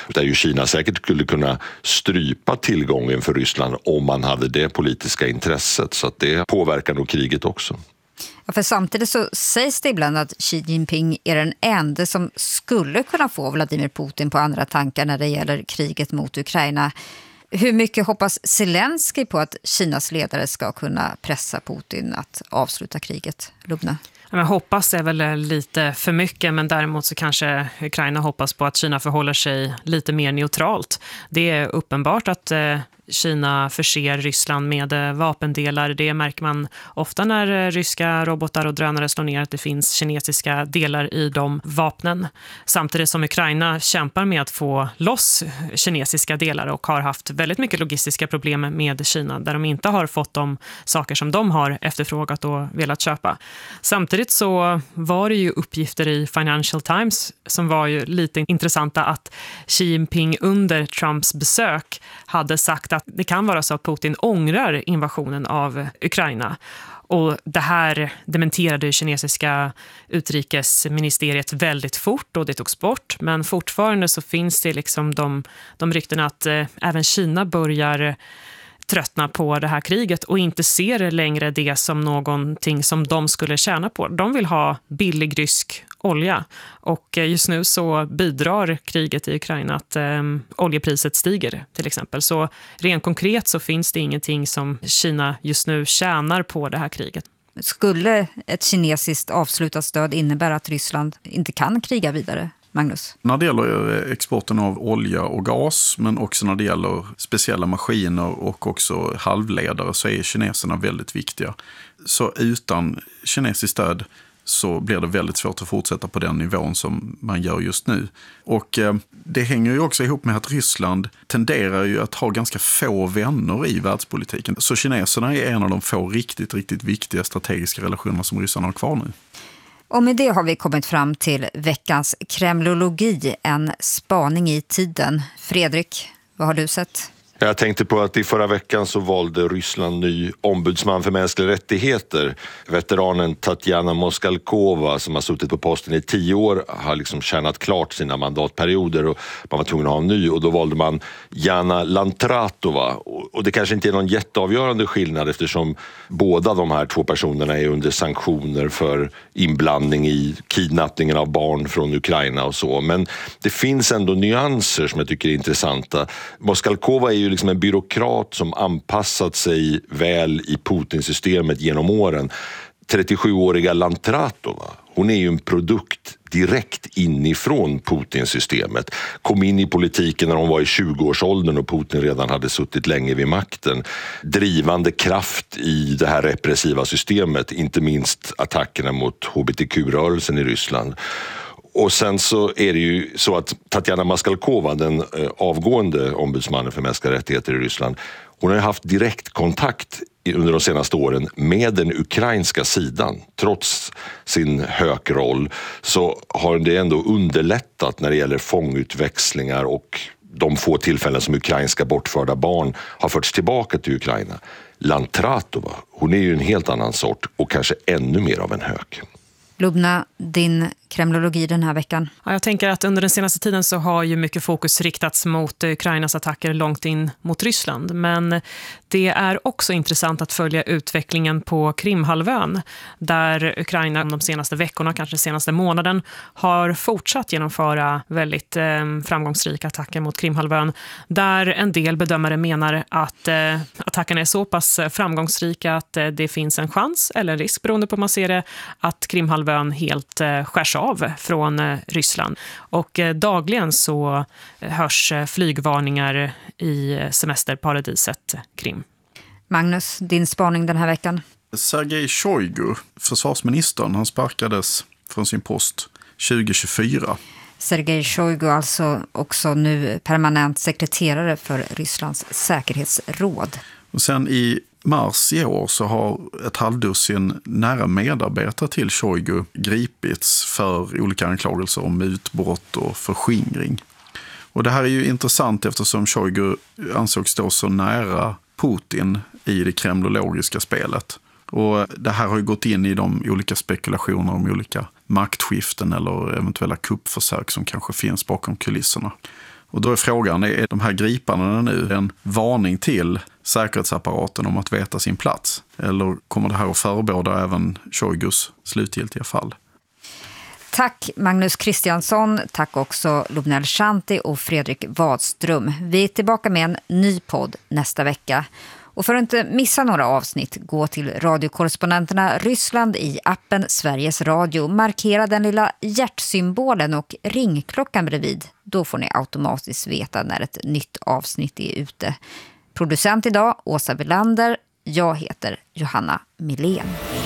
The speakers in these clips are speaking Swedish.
där ju Kina säkert skulle kunna strypa tillgången för Ryssland om man hade det politiska intresset. Så att det påverkar nog kriget också. Ja, för samtidigt så sägs det ibland att Xi Jinping är den enda som skulle kunna få Vladimir Putin på andra tankar när det gäller kriget mot Ukraina. Hur mycket hoppas Zelensky på att Kinas ledare ska kunna pressa Putin att avsluta kriget? Lubna? Jag hoppas är väl lite för mycket, men däremot så kanske Ukraina hoppas på att Kina förhåller sig lite mer neutralt. Det är uppenbart att Kina förser Ryssland med vapendelar. Det märker man ofta när ryska robotar och drönare slår ner, att det finns kinesiska delar i de vapnen. Samtidigt som Ukraina kämpar med att få loss kinesiska delar och har haft väldigt mycket logistiska problem med Kina, där de inte har fått de saker som de har efterfrågat och velat köpa. Samtidigt så var det ju uppgifter i Financial Times som var ju lite intressanta, att Xi Jinping under Trumps besök hade sagt att det kan vara så att Putin ångrar invasionen av Ukraina. Och det här dementerade kinesiska utrikesministeriet väldigt fort och det togs bort. Men fortfarande så finns det liksom de ryktena att även Kina börjar tröttna på det här kriget och inte ser längre det som någonting som de skulle tjäna på. De vill ha billig rysk olja, och just nu så bidrar kriget i Ukraina att oljepriset stiger till exempel. Så rent konkret så finns det ingenting som Kina just nu tjänar på det här kriget. Skulle ett kinesiskt avslutat stöd innebära att Ryssland inte kan kriga vidare? Magnus? När det gäller exporten av olja och gas, men också när det gäller speciella maskiner och också halvledare, så är kineserna väldigt viktiga. Så utan kinesiskt stöd så blir det väldigt svårt att fortsätta på den nivån som man gör just nu. Och det hänger ju också ihop med att Ryssland tenderar ju att ha ganska få vänner i världspolitiken. Så kineserna är en av de få riktigt, riktigt viktiga strategiska relationer som ryssarna har kvar nu. Och med det har vi kommit fram till veckans kremlologi, en spaning i tiden. Fredrik, vad har du sett? Jag tänkte på att i förra veckan så valde Ryssland ny ombudsman för mänskliga rättigheter. Veteranen Tatjana Moskalkova, som har suttit på posten i 10 år, har liksom tjänat klart sina mandatperioder och man var tvungen att ha en ny. Och då valde man Jana Lantratova. Och det kanske inte är någon jätteavgörande skillnad eftersom båda de här två personerna är under sanktioner för inblandning i kidnappningen av barn från Ukraina och så. Men det finns ändå nyanser som jag tycker är intressanta. Moskalkova är ju liksom en byråkrat som anpassat sig väl i Putin-systemet genom åren. 37-åriga Lantratova, hon är ju en produkt direkt inifrån Putin-systemet. Kom in i politiken när hon var i 20-årsåldern och Putin redan hade suttit länge vid makten. Drivande kraft i det här repressiva systemet, inte minst attackerna mot hbtq-rörelsen i Ryssland. Och sen så är det ju så att Tatjana Moskalkova, den avgående ombudsmannen för mänskliga rättigheter i Ryssland, hon har haft direkt kontakt under de senaste åren med den ukrainska sidan. Trots sin hökroll så har det ändå underlättat när det gäller fångutväxlingar och de få tillfällen som ukrainska bortförda barn har förts tillbaka till Ukraina. Lantratova, hon är ju en helt annan sort och kanske ännu mer av en hök. Lubna, din kremlologi den här veckan? Ja, jag tänker att under den senaste tiden så har ju mycket fokus riktats mot Ukrainas attacker långt in mot Ryssland. Men det är också intressant att följa utvecklingen på Krimhalvön, där Ukraina de senaste veckorna, kanske senaste månaden, har fortsatt genomföra väldigt framgångsrika attacker mot Krimhalvön, där en del bedömare menar att attackerna är så pass framgångsrika att det finns en chans, eller en risk beroende på hur man ser det, att Krimhalvön helt skärs av från Ryssland. Och dagligen så hörs flygvarningar i semesterparadiset Krim. Magnus, din spaning den här veckan? Sergej Shoigu, försvarsministern, han sparkades från sin post 2024. Sergej Shoigu alltså också nu permanent sekreterare för Rysslands säkerhetsråd. Och sen i mars i år så har ett halvdussin nära medarbetare till Shoigu gripits för olika anklagelser om mutbrott och förskingring. Och det här är ju intressant eftersom Shoigu ansågs stå så nära Putin i det kremlologiska spelet. Och det här har ju gått in i de olika spekulationer om olika maktskiften eller eventuella kuppförsök som kanske finns bakom kulisserna. Och då är frågan, är de här gripandena nu en varning till säkerhetsapparaten om att veta sin plats? Eller kommer det här att förebåda även Shoigus slutgiltiga fall? Tack Magnus Christiansson, tack också Lubnel Shanti och Fredrik Wadström. Vi är tillbaka med en ny podd nästa vecka. Och för att inte missa några avsnitt, gå till radiokorrespondenterna Ryssland i appen Sveriges Radio. Markera den lilla hjärtsymbolen och ringklockan bredvid. Då får ni automatiskt veta när ett nytt avsnitt är ute. Producent idag, Åsa Villander. Jag heter Johanna Milén.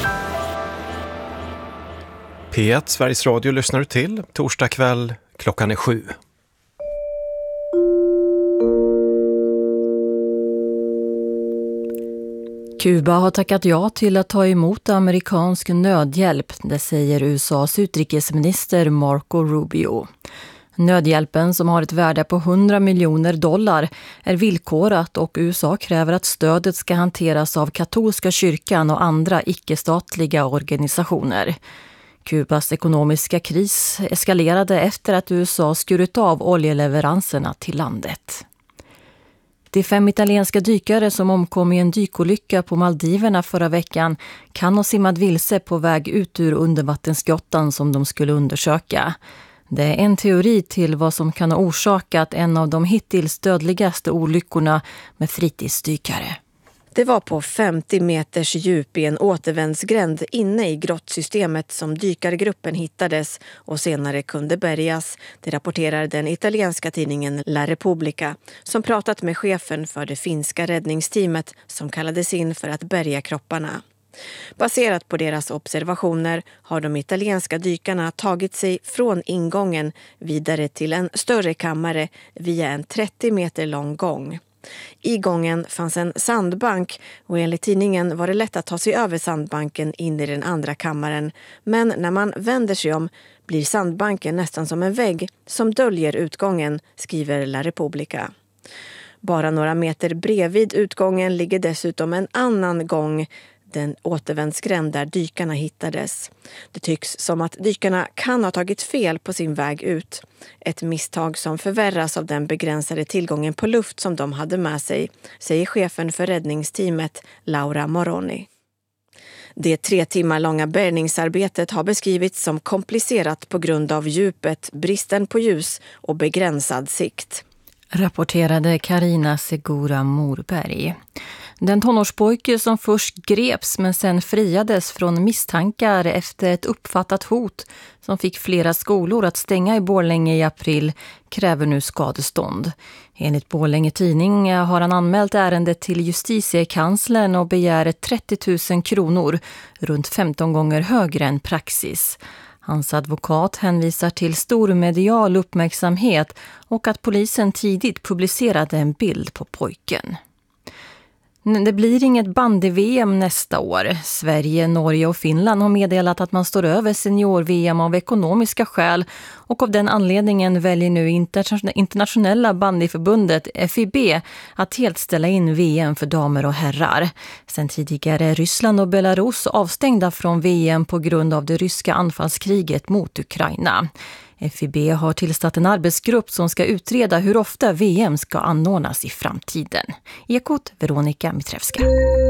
P1 Sveriges Radio lyssnar du till torsdag kväll klockan är 7. Kuba har tackat ja till att ta emot amerikansk nödhjälp, det säger USAs utrikesminister Marco Rubio. Nödhjälpen, som har ett värde på $100 miljoner, är villkorat och USA kräver att stödet ska hanteras av katolska kyrkan och andra icke-statliga organisationer. Kubas ekonomiska kris eskalerade efter att USA skurit av oljeleveranserna till landet. De 5 italienska dykare som omkom i en dykolycka på Maldiverna förra veckan kan ha simmat vilse på väg ut ur undervattensgrottan som de skulle undersöka. Det är en teori till vad som kan ha orsakat en av de hittills dödligaste olyckorna med fritidsdykare. Det var på 50 meters djup i en återvändsgränd inne i grottsystemet som dykargruppen hittades och senare kunde bärgas. Det rapporterar den italienska tidningen La Repubblica som pratat med chefen för det finska räddningsteamet som kallades in för att bärga kropparna. Baserat på deras observationer har de italienska dykarna tagit sig från ingången vidare till en större kammare via en 30 meter lång gång. I gången fanns en sandbank och enligt tidningen var det lätt att ta sig över sandbanken in i den andra kammaren. Men när man vänder sig om blir sandbanken nästan som en vägg som döljer utgången, skriver La Repubblica. Bara några meter bredvid utgången ligger dessutom en annan gång, den återvändsgränd där dykarna hittades. Det tycks som att dykarna kan ha tagit fel på sin väg ut. Ett misstag som förvärras av den begränsade tillgången på luft som de hade med sig, säger chefen för räddningsteamet Laura Moroni. Det 3 timmar långa bärgningsarbetet har beskrivits som komplicerat på grund av djupet, bristen på ljus och begränsad sikt. Rapporterade Carina Segura Morberg. Den tonårspojke som först greps men sen friades från misstankar efter ett uppfattat hot som fick flera skolor att stänga i Borlänge i april kräver nu skadestånd. Enligt Borlänge tidning har han anmält ärendet till justitiekanslern och begär 30 000 kronor, runt 15 gånger högre än praxis. Hans advokat hänvisar till stor medial uppmärksamhet och att polisen tidigt publicerade en bild på pojken. Det blir inget bandy-VM nästa år. Sverige, Norge och Finland har meddelat att man står över senior-VM av ekonomiska skäl och av den anledningen väljer nu internationella bandyförbundet FIB att helt ställa in VM för damer och herrar. Sen tidigare är Ryssland och Belarus avstängda från VM på grund av det ryska anfallskriget mot Ukraina. FIB har tillsatt en arbetsgrupp som ska utreda hur ofta VM ska anordnas i framtiden. Ekot Veronika Mitrevska.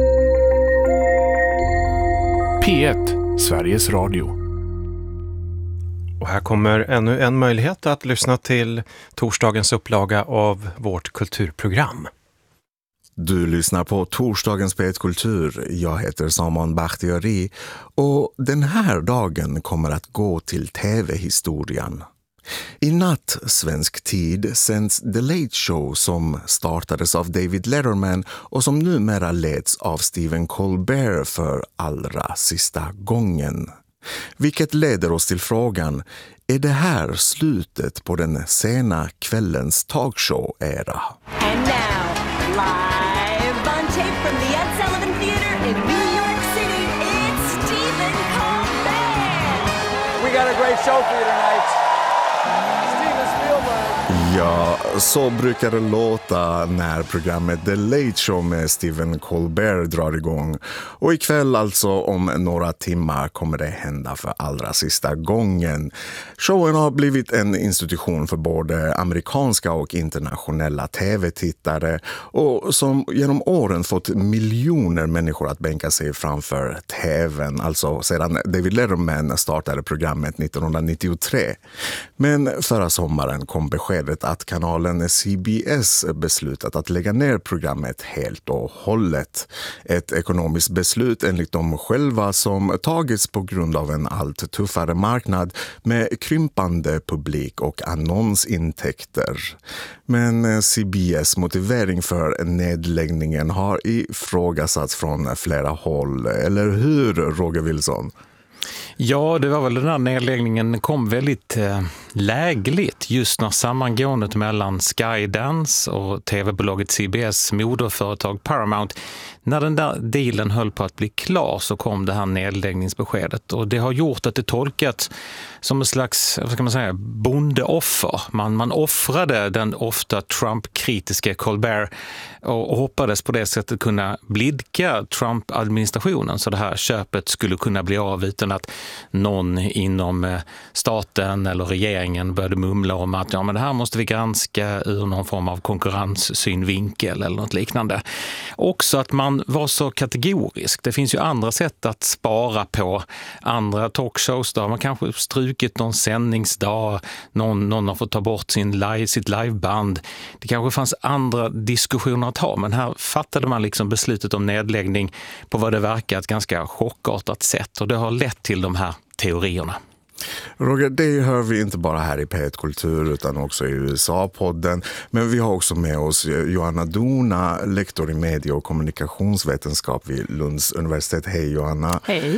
P1, Sveriges Radio. Och här kommer ännu en möjlighet att lyssna till torsdagens upplaga av vårt kulturprogram. Du lyssnar på torsdagens P1 Kultur. Jag heter Saman Bakhtiari och den här dagen kommer att gå till tv-historien. I natt svensk tid sänds The Late Show som startades av David Letterman och som numera leds av Stephen Colbert för allra sista gången. Vilket leder oss till frågan, är det här slutet på den sena kvällens talkshow-era? And now, live on tape from the Ed Sullivan Theater in New York City, it's Stephen Colbert! We got a great show for you tonight. Steven Spielberg. Ja, så brukar det låta när programmet The Late Show med Stephen Colbert drar igång. Och ikväll, alltså om några timmar, kommer det hända för allra sista gången. Showen har blivit en institution för både amerikanska och internationella tv-tittare och som genom åren fått miljoner människor att bänka sig framför tvn, alltså sedan David Letterman startade programmet 1993. Men förra sommaren kom beskedet att kanalen CBS beslutat att lägga ner programmet helt och hållet. Ett ekonomiskt beslut enligt dem själva som tagits på grund av en allt tuffare marknad med krympande publik och annonsintäkter. Men CBS motivering för nedläggningen har ifrågasatts från flera håll, eller hur, Roger Wilson? Ja, det var väl den här nedläggningen kom väldigt lägligt just när sammangåendet mellan Skydance och tv-bolaget CBS moderföretag Paramount. När den där dealen höll på att bli klar så kom det här nedläggningsbeskedet och det har gjort att det tolkats som en slags, vad ska man säga, bondeoffer. Man offrade den ofta Trump-kritiska Colbert och hoppades på det sättet kunna blidka Trump-administrationen så det här köpet skulle kunna bli av utan att någon inom staten eller regeringen började mumla om att ja, men det här måste vi granska ur någon form av konkurrenssynvinkel eller något liknande. Också att man var så kategorisk. Det finns ju andra sätt att spara på. Andra talkshows där man kanske strukit någon sändningsdag, någon har fått ta bort sitt liveband. Det kanske fanns andra diskussioner att ha, men här fattade man liksom beslutet om nedläggning på vad det verkar ett ganska chockartat sätt och det har lett till de här teorierna. Roger, det hör vi inte bara här i P1 Kultur utan också i USA-podden. Men vi har också med oss Johanna Dona, lektor i media- och kommunikationsvetenskap vid Lunds universitet. Hej Johanna. Hej.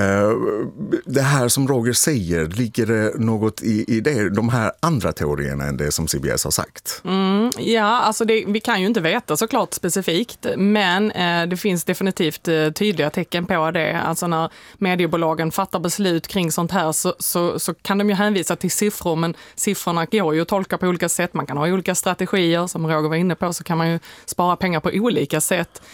Det här som Roger säger, ligger det något i det, de här andra teorierna än det som CBS har sagt? Ja, alltså vi kan ju inte veta såklart specifikt, men det finns definitivt tydliga tecken på det. Alltså när mediebolagen fattar beslut kring sånt här så kan de ju hänvisa till siffror, men siffrorna går ju att tolka på olika sätt. Man kan ha olika strategier, som Roger var inne på, så kan man ju spara pengar på olika sätt.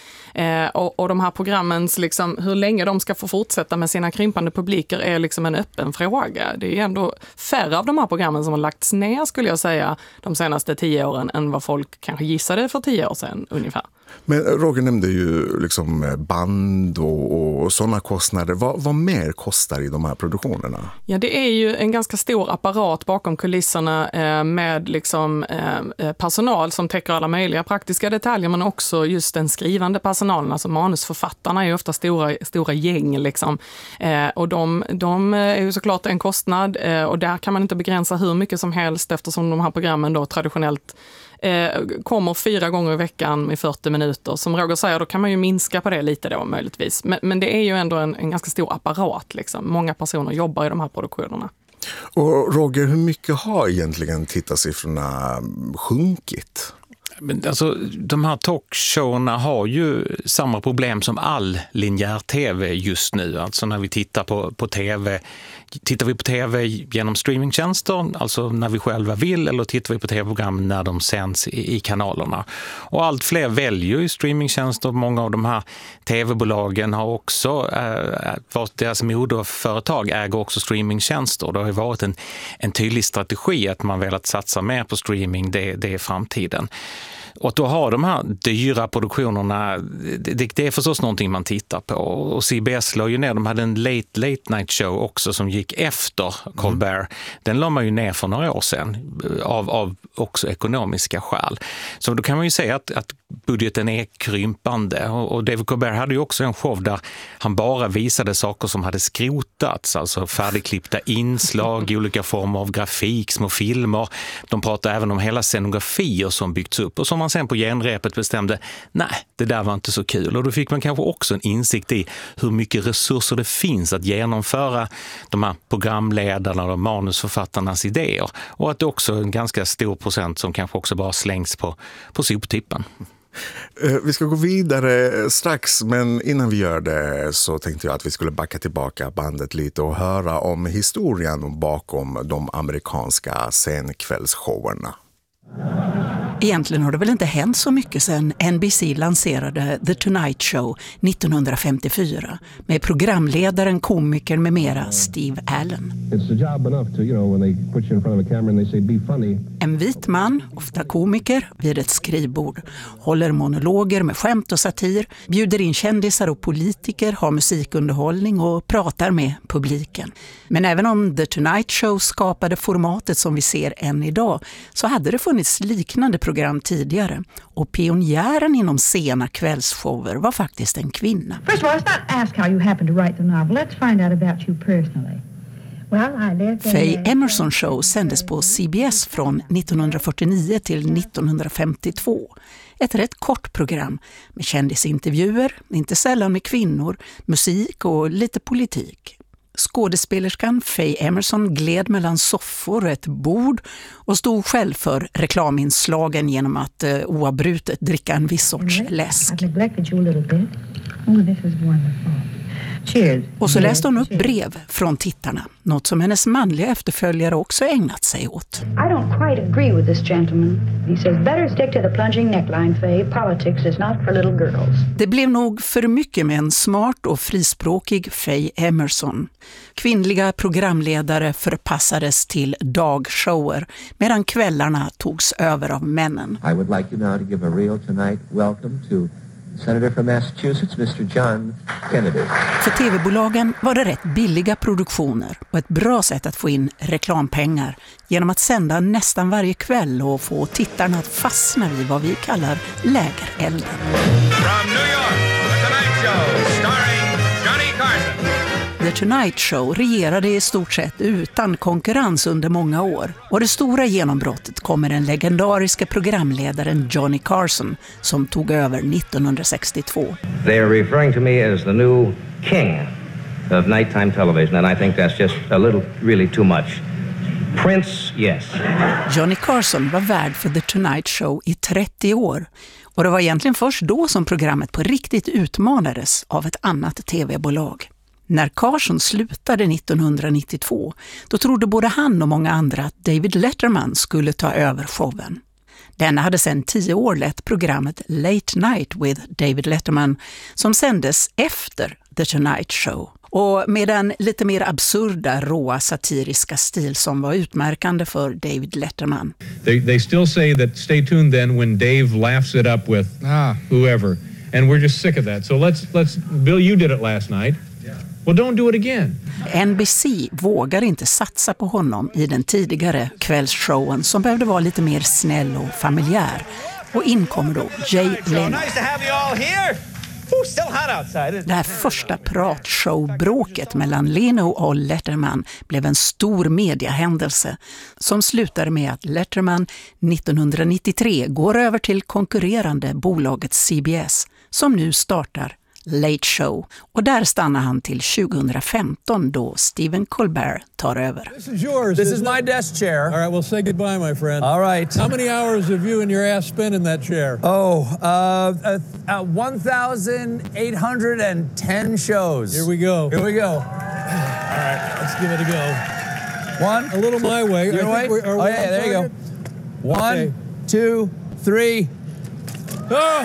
Och de här programmens, liksom, hur länge de ska få fortsätta med sina krympande publiker är liksom en öppen fråga. Det är ändå färre av de här programmen som har lagts ner, skulle jag säga, de senaste 10 åren än vad folk kanske gissade för 10 år sedan ungefär. Men Roger nämnde ju liksom band och sådana kostnader. Vad mer kostar i de här produktionerna? Ja, det är ju en ganska stor apparat bakom kulisserna med liksom, personal som täcker alla möjliga praktiska detaljer, men också just den skrivande personalen. Alltså manusförfattarna är ju ofta stora gäng. Liksom. Och de är ju såklart en kostnad och där kan man inte begränsa hur mycket som helst eftersom de här programmen då traditionellt kommer 4 gånger i veckan med 40 minuter. Som Roger säger, då kan man ju minska på det lite då möjligtvis. Men det är ju ändå en ganska stor apparat. Liksom. Många personer jobbar i de här produktionerna. Och Roger, hur mycket har egentligen tittarsiffrorna sjunkit? Men alltså, de här talkshowerna har ju samma problem som all linjär tv just nu. Alltså när vi tittar på tv, tittar vi på tv genom streamingtjänster, alltså när vi själva vill, eller tittar vi på tv-program när de sänds i kanalerna. Och allt fler väljer ju streamingtjänster. Många av de här tv-bolagen har också, deras moderföretag äger också streamingtjänster. Det har ju varit en tydlig strategi att man velat satsa mer på streaming, det är framtiden. Och då har de här dyra produktionerna, det är förstås någonting man tittar på. Och CBS la ju ner, de hade en late night show också som gick efter Colbert. Den la man ju ner för några år sedan av också ekonomiska skäl. Så då kan man ju säga att budgeten är krympande. Och David Colbert hade ju också en show där han bara visade saker som hade skrotats, alltså färdigklippta inslag, olika former av grafik, små filmer. De pratade även om hela scenografier som byggts upp och som man sen på genrepet bestämde, nej, det där var inte så kul. Och då fick man kanske också en insikt i hur mycket resurser det finns att genomföra de här programledarna och manusförfattarnas idéer. Och att det också är en ganska stor procent som kanske också bara slängs på soptippen. Vi ska gå vidare strax, men innan vi gör det så tänkte jag att vi skulle backa tillbaka bandet lite och höra om historien bakom de amerikanska scenkvällsshowerna. Egentligen har det väl inte hänt så mycket sedan NBC lanserade The Tonight Show 1954 med programledaren, komikern med mera Steve Allen. En vit man, ofta komiker, vid ett skrivbord håller monologer med skämt och satir, bjuder in kändisar och politiker, har musikunderhållning och pratar med publiken. Men även om The Tonight Show skapade formatet som vi ser än idag så hade det funnits liknande program tidigare. Och pionjären inom sena kvällsshower var faktiskt en kvinna. First of all, let's not ask how you happened to write the novel. Let's find out about you personally. Faye Emerson Show sändes på CBS från 1949 till 1952. Ett rätt kort program med kändisintervjuer, inte sällan med kvinnor, musik och lite politik. Skådespelerskan Faye Emerson gled mellan soffor och ett bord och stod själv för reklaminslagen genom att oavbrutet dricka en viss sorts läsk. Och så läste hon upp brev från tittarna, något som hennes manliga efterföljare också ägnat sig åt. I don't quite agree with this gentleman. He says better stick to the plunging neckline, Faye. Politics is not for little girls. Det blev nog för mycket med en smart och frispråkig Faye Emerson. Kvinnliga programledare förpassades till dagshower medan kvällarna togs över av männen. I would like you now to give a real tonight welcome to Senator from Massachusetts, Mr. John Kennedy. För tv-bolagen var det rätt billiga produktioner och ett bra sätt att få in reklampengar genom att sända nästan varje kväll och få tittarna att fastna vid vad vi kallar lägerelden. From New York, The Tonight Show, starring Johnny Carson. The Tonight Show regerade i stort sett utan konkurrens under många år. Och det stora genombrottet kommer den legendariska programledaren Johnny Carson som tog över 1962. They are referring to me as the new king of nighttime television, and I think that's just a little really too much. Prince, yes. Johnny Carson var värd för The Tonight Show i 30 år. Och det var egentligen först då som programmet på riktigt utmanades av ett annat tv-bolag. När Carson slutade 1992, då trodde både han och många andra att David Letterman skulle ta över showen. Denna hade sedan 10 år lett programmet Late Night with David Letterman som sändes efter The Tonight Show. Och med den lite mer absurda, råa, satiriska stil som var utmärkande för David Letterman. They still say that stay tuned then when Dave laughs it up with whoever. And we're just sick of that. So let's Bill, you did it last night. Well, don't do it again. NBC vågar inte satsa på honom i den tidigare kvällsshowen som behövde vara lite mer snäll och familjär. Och in kommer då Jay Leno. Det här första pratshowbråket mellan Leno och Letterman blev en stor mediahändelse som slutade med att Letterman 1993 går över till konkurrerande bolaget CBS som nu startar Late Show. Och där stannar han till 2015 då Stephen Colbert tar över. This is yours. This is my desk chair. All right, well say goodbye, my friend. All right. How many hours have you and your ass spent in that chair? 1,810 shows. Here we go. Here we go. All right, let's give it a go. One. A little my way. Your way? Oh, yeah, there you go. 1, 2, 3. Oh!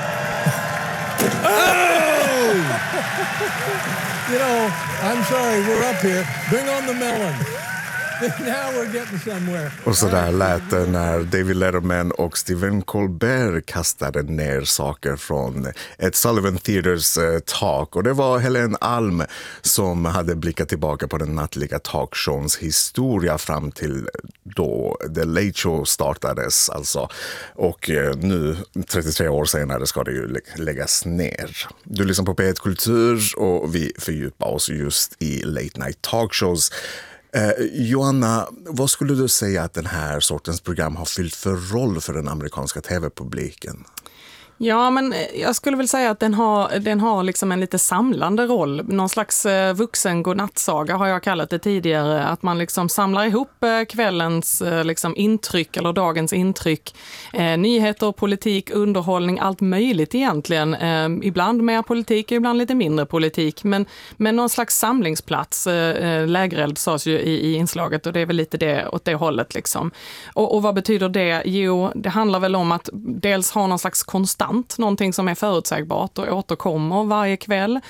You know, I'm sorry, we're up here. Bring on the melon. Now we're getting somewhere. Och så där lät det när David Letterman och Stephen Colbert kastade ner saker från ett Sullivan Theaters tak. Och det var Helen Alm som hade blickat tillbaka på den nattliga talkshows historia fram till då The Late Show startades alltså. Och nu, 33 år senare, ska det ju läggas ner. Du lyssnar på P1 Kultur och vi fördjupar oss just i Late Night Talkshows. Joanna, vad skulle du säga att den här sortens program har fyllt för roll för den amerikanska tv-publiken? Ja, men jag skulle väl säga att den har liksom en lite samlande roll. Någon slags vuxen godnattsaga har jag kallat det tidigare. Att man liksom samlar ihop kvällens liksom intryck eller dagens intryck. Nyheter, politik, underhållning, allt möjligt egentligen. Ibland mer politik, ibland lite mindre politik. Men någon slags samlingsplats. Lägereld sades ju i inslaget och det är väl lite det åt det hållet liksom. Och vad betyder det? Jo, det handlar väl om att dels ha någon slags konstant, någonting som är förutsägbart och återkommer varje kväll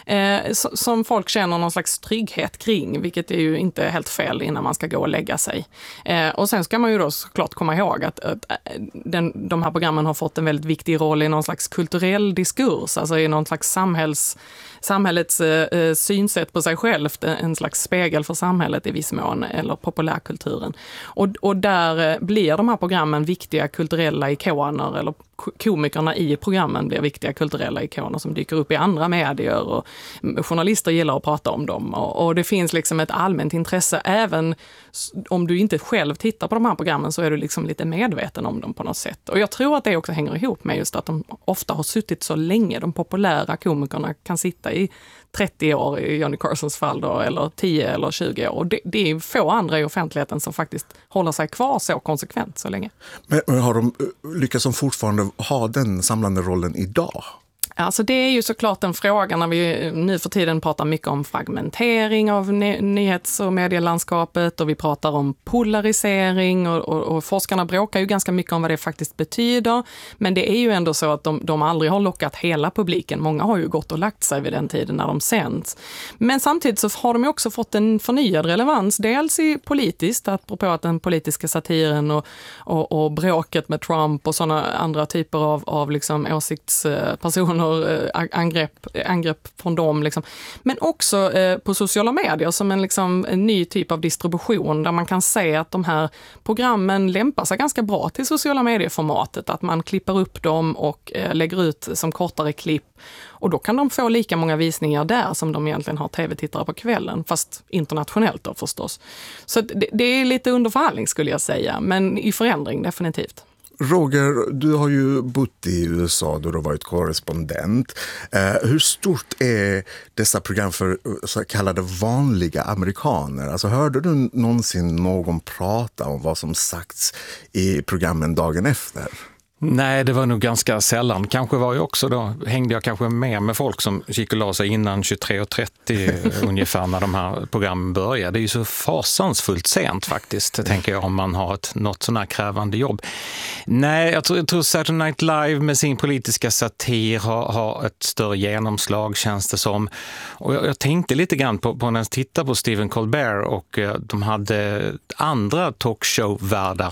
som folk känner någon slags trygghet kring, vilket är ju inte helt fel innan man ska gå och lägga sig. Och sen ska man ju då såklart komma ihåg att de här programmen har fått en väldigt viktig roll i någon slags kulturell diskurs, alltså i någon slags samhällets synsätt på sig självt, en slags spegel för samhället i viss mån, eller populärkulturen. Och där blir de här programmen viktiga kulturella ikoner, eller komikerna i programmen blir viktiga kulturella ikoner som dyker upp i andra medier och journalister gillar att prata om dem. Och det finns liksom ett allmänt intresse, även om du inte själv tittar på de här programmen så är du liksom lite medveten om dem på något sätt. Och jag tror att det också hänger ihop med just att de ofta har suttit så länge. De populära komikerna kan sitta i 30 år i Johnny Carsons fall då, eller 10 eller 20 år. Och det är få andra i offentligheten som faktiskt håller sig kvar så konsekvent så länge. Men har de lyckats som fortfarande ha den samlande rollen idag? Alltså det är ju såklart en fråga när vi nu för tiden pratar mycket om fragmentering av nyhets- och medielandskapet och vi pratar om polarisering och forskarna bråkar ju ganska mycket om vad det faktiskt betyder. Men det är ju ändå så att de aldrig har lockat hela publiken. Många har ju gått och lagt sig vid den tiden när de sänds. Men samtidigt så har de ju också fått en förnyad relevans. Dels i politiskt, apropå att den politiska satiren och bråket med Trump och sådana andra typer av liksom åsiktspersoner, angrepp från dem. Liksom. Men också på sociala medier som en ny typ av distribution där man kan se att de här programmen lämpar sig ganska bra till sociala medieformatet. Att man klipper upp dem och lägger ut som kortare klipp. Och då kan de få lika många visningar där som de egentligen har tv-tittare på kvällen, fast internationellt då förstås. Så det är lite under förhandling skulle jag säga, men i förändring definitivt. Roger, du har ju bott i USA då du har varit korrespondent. Hur stort är dessa program för så kallade vanliga amerikaner? Alltså, hörde du någonsin någon prata om vad som sagts i programmen dagen efter? Nej, det var nog ganska sällan. Kanske var jag också då, hängde jag kanske med folk som gick och la sig innan 23.30 ungefär när de här programmen började. Det är ju så fasansfullt sent faktiskt, tänker jag, om man har något sån här krävande jobb. Nej, jag tror Saturday Night Live med sin politiska satir har ett större genomslag, känns det som. Och jag tänkte lite grann på när jag tittade på Stephen Colbert och de hade andra talkshow-värdar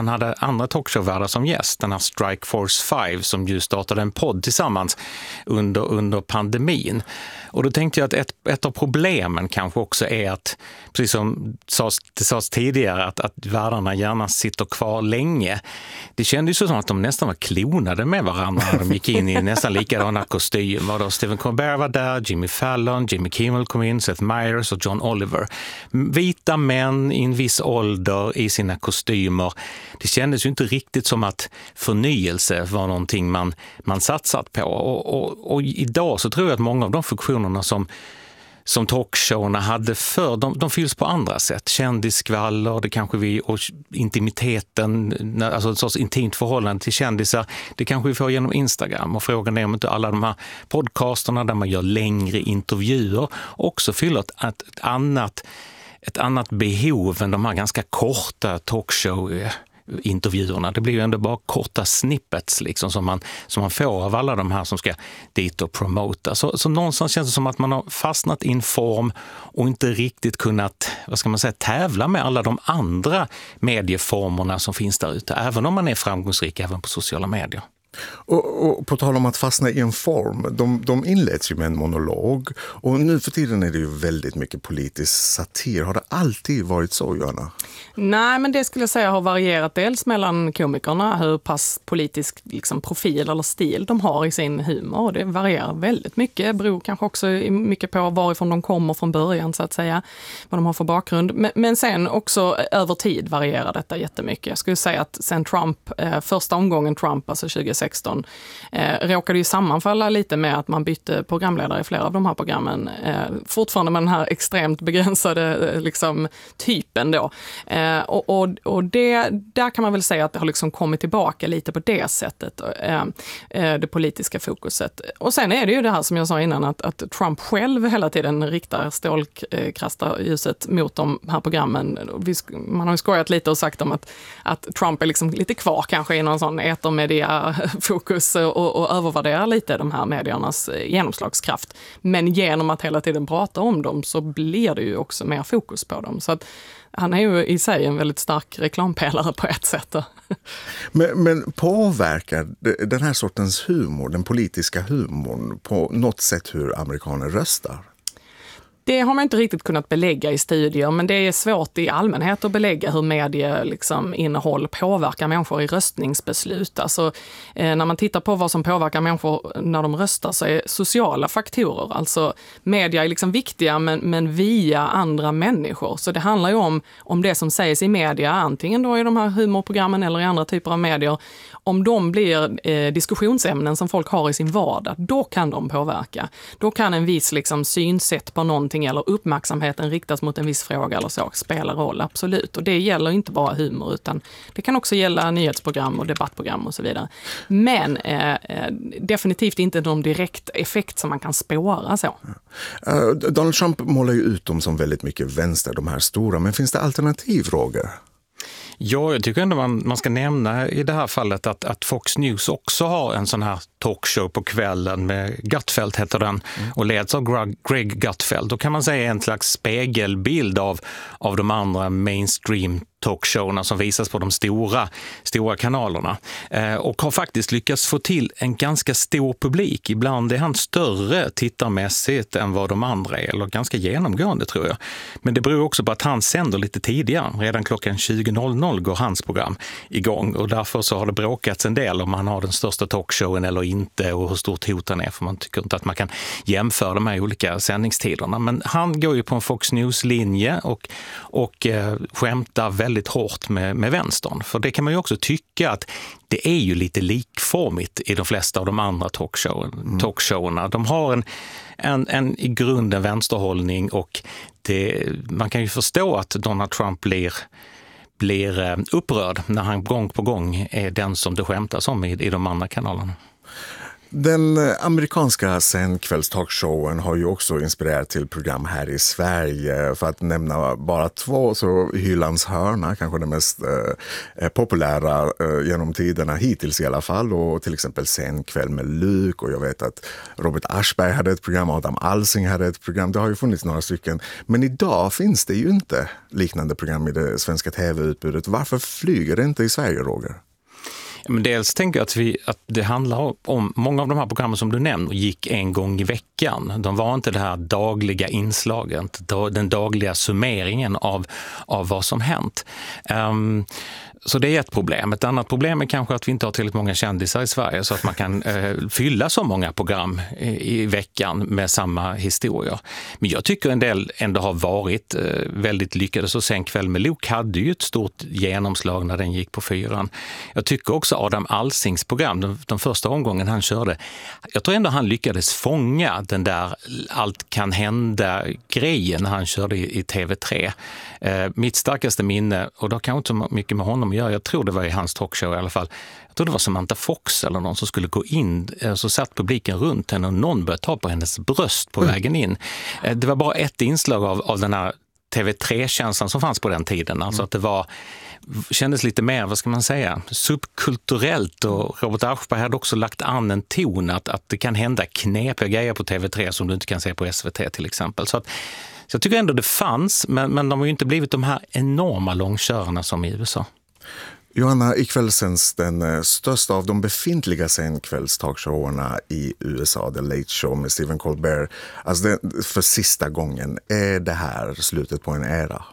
som gäst. Den här Strike Force 5 som ju startade en podd tillsammans under pandemin. Och då tänkte jag att ett av problemen kanske också är att, precis som det sades tidigare, att värdarna gärna sitter kvar länge. Det kändes ju som att de nästan var klonade med varandra när de gick in i nästan likadana kostymer. Då Stephen Colbert var där, Jimmy Fallon, Jimmy Kimmel kom in, Seth Meyers och John Oliver. Vita män i en viss ålder i sina kostymer. Det kändes ju inte riktigt som att förnyelse var någonting man satsat på. Och idag så tror jag att många av de funktionerna som talkshowerna hade förr, de fylls på andra sätt. Kändisskvaller, det kanske och intimiteten, alltså ett sorts intimt förhållande till kändisar, det kanske vi får genom Instagram. Och frågan är om inte alla de här podcasterna där man gör längre intervjuer också fyller ett annat behov än de här ganska korta talkshow-intervjuerna. Det blir ju ändå bara korta snippets liksom, som man får av alla de här som ska dit och promota. Så någonstans känns det som att man har fastnat i en form och inte riktigt kunnat, tävla med alla de andra medieformerna som finns där ute, även om man är framgångsrik även på sociala medier. Och på tal om att fastna i en form, de inleds ju med en monolog och nu för tiden är det ju väldigt mycket politisk satir. Har det alltid varit så, Johanna? Nej, men det skulle jag säga har varierat dels mellan komikerna, hur pass politisk profil eller stil de har i sin humor. Det varierar väldigt mycket, det beror kanske också mycket på varifrån de kommer från början så att säga, vad de har för bakgrund. Men sen också över tid varierar detta jättemycket. Jag skulle säga att sen första omgången Trump, alltså 2016, 2016 råkade ju sammanfalla lite med att man bytte programledare i flera av de här programmen. Fortfarande med den här extremt begränsade liksom, typen då. Och där kan man väl säga att det har liksom kommit tillbaka lite på det sättet, det politiska fokuset. Och sen är det ju det här som jag sa innan, att Trump själv hela tiden riktar strålkastarljuset mot de här programmen. Man har ju skojat lite och sagt om att Trump är liksom lite kvar kanske i någon sån etermedia-fokus och övervärderar lite de här mediernas genomslagskraft. Men genom att hela tiden prata om dem så blir det ju också mer fokus på dem. Så att han är ju i sig en väldigt stark reklampelare på ett sätt. Men påverkar den här sortens humor, den politiska humorn, på något sätt hur amerikaner röstar? Det har man inte riktigt kunnat belägga i studier, men det är svårt i allmänhet att belägga hur innehåll påverkar människor i röstningsbeslut. Alltså, när man tittar på vad som påverkar människor när de röstar så är sociala faktorer. Alltså media är liksom viktiga men via andra människor. Så det handlar ju om det som sägs i media, antingen då i de här humorprogrammen eller i andra typer av medier. Om de blir diskussionsämnen som folk har i sin vardag, då kan de påverka. Då kan en viss synsätt på någonting eller uppmärksamheten riktas mot en viss fråga eller så spela roll, absolut. Och det gäller inte bara humor utan det kan också gälla nyhetsprogram och debattprogram och så vidare. Men definitivt inte någon direkt effekt som man kan spåra så. Donald Trump målar ju ut dem som väldigt mycket vänster, de här stora. Men finns det alternativ, Roger? Ja, jag tycker ändå man ska nämna i det här fallet att Fox News också har en sån här talkshow på kvällen med Gutfeld heter den och leds av Greg Gutfeld. Då kan man säga en slags spegelbild av de andra mainstream talkshowerna som visas på de stora kanalerna och har faktiskt lyckats få till en ganska stor publik. Ibland är han större tittarmässigt än vad de andra är, eller ganska genomgående tror jag. Men det beror också på att han sänder lite tidigare. Redan klockan 20.00 går hans program igång och därför så har det bråkats en del om han har den största talkshowen eller inte och hur stort hot han är, för man tycker inte att man kan jämföra de här olika sändningstiderna. Men han går ju på en Fox News-linje och skämtar väldigt hårt med vänstern. För det kan man ju också tycka att det är ju lite likformigt i de flesta av de andra talkshowerna. De har en i grunden vänsterhållning och man kan ju förstå att Donald Trump blir upprörd när han gång på gång är den som det skämtas om i de andra kanalerna. Den amerikanska senkvällstalkshowen har ju också inspirerat till program här i Sverige. För att nämna bara två, så Hylands hörna, kanske det mest populära genom tiderna hittills i alla fall. Och till exempel Senkväll med Luk, och jag vet att Robert Aschberg hade ett program, Adam Alsing hade ett program. Det har ju funnits några stycken. Men idag finns det ju inte liknande program i det svenska tv-utbudet. Varför flyger det inte i Sverige, Roger? Men dels tänker jag att det handlar om många av de här programmen som du nämnde gick en gång i veckan. De var inte det här dagliga inslaget, den dagliga summeringen av vad som hänt. Så det är ett problem. Ett annat problem är kanske att vi inte har tillräckligt många kändisar i Sverige så att man kan fylla så många program i veckan med samma historier. Men jag tycker en del ändå har varit väldigt lyckade. Så Senkväll med Luk hade ju ett stort genomslag när den gick på 4. Jag tycker också Adam Alsings program, den första omgången han körde, jag tror ändå han lyckades fånga den där allt kan hända grejen när han körde i TV3. Mitt starkaste minne, och då kan jag inte så mycket med honom göra, jag tror det var i hans talkshow i alla fall, jag tror det var Samantha Fox eller någon som skulle gå in, så satt publiken runt henne och någon började ta på hennes bröst på vägen in. Det var bara ett inslag av den här TV3-känslan som fanns på den tiden, alltså att det kändes lite mer, vad ska man säga, subkulturellt, och Robert Aschberg hade också lagt an en ton att det kan hända knepiga grejer på TV3 som du inte kan se på SVT till exempel. Så jag tycker ändå det fanns, men de har ju inte blivit de här enorma långkörarna som i USA. Johanna, ikväll sänds den största av de befintliga senkvällstalkshowerna i USA, The Late Show med Stephen Colbert. Alltså för sista gången, är det här slutet på en era?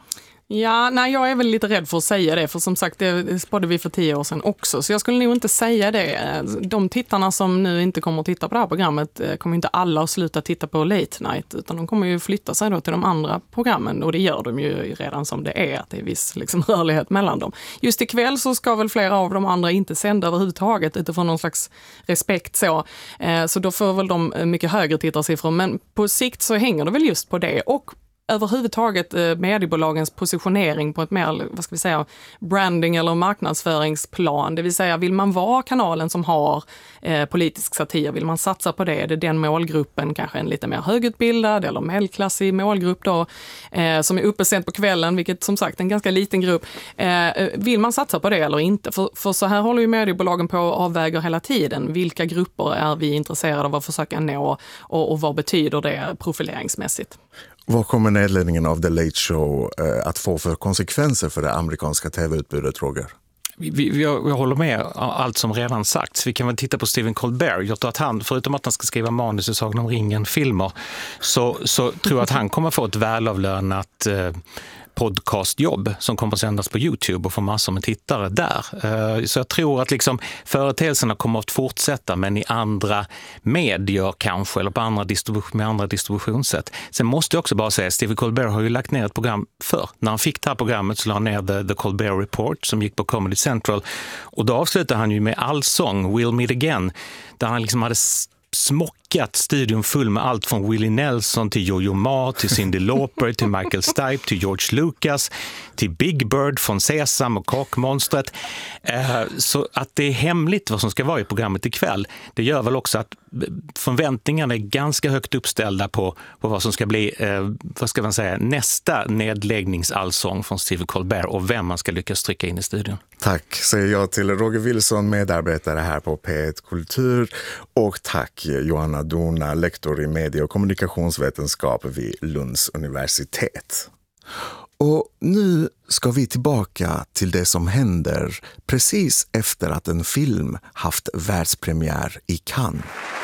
Ja, nej, jag är väl lite rädd för att säga det, för som sagt, det spådde vi för 10 år sedan också, så jag skulle nog inte säga det. De tittarna som nu inte kommer att titta på det här programmet kommer inte alla att sluta titta på Late Night, utan de kommer ju flytta sig då till de andra programmen, och det gör de ju redan som det är, att det är viss liksom rörlighet mellan dem. Just ikväll så ska väl flera av de andra inte sända överhuvudtaget utifrån någon slags respekt så då får väl de mycket högre tittarsiffror, men på sikt så hänger det väl just på det, och överhuvudtaget mediebolagens positionering på ett mer, vad ska vi säga, branding eller marknadsföringsplan. Det vill säga, vill man vara kanalen som har politisk satir, vill man satsa på det? Är det den målgruppen, kanske en lite mer högutbildad eller medelklassig målgrupp då, som är uppe sent på kvällen, vilket som sagt en ganska liten grupp. Vill man satsa på det eller inte? För så här håller ju mediebolagen på och avväger hela tiden. Vilka grupper är vi intresserade av att försöka nå, och vad betyder det profileringsmässigt? Vad kommer nedledningen av The Late Show att få för konsekvenser för det amerikanska tv-utbudet, Roger? Jag håller med allt som redan sagts. Vi kan väl titta på Stephen Colbert. Jag tror att han, förutom att han ska skriva manus i Sagan om ringen-filmer, så tror jag att han kommer få ett välavlönat podcastjobb som kommer att sändas på YouTube och få massor med tittare där. Så jag tror att liksom företeelserna kommer att fortsätta, men i andra medier kanske, eller på med andra distributionssätt. Sen måste jag också bara säga, Stephen Colbert har ju lagt ner ett program för. När han fick det här programmet så la han ner The Colbert Report som gick på Comedy Central, och då avslutade han ju med allsång We'll Meet Again, där han liksom hade smockat studion full med allt från Willie Nelson till Yo-Yo Ma, till Cyndi Lauper, till Michael Stipe, till George Lucas, till Big Bird från Sesam och Kakmonstret. Så att det är hemligt vad som ska vara i programmet ikväll, det gör väl också att förväntningarna är ganska högt uppställda på vad som ska bli vad ska man säga, nästa nedläggningsallsång från Stephen Colbert, och vem man ska lyckas trycka in i studion. Tack säger jag till Roger Wilson, medarbetare här på P1 Kultur, och tack Johanna Dona, lektor i medie- och kommunikationsvetenskap vid Lunds universitet. Och nu ska vi tillbaka till det som händer precis efter att en film haft världspremiär i Cannes.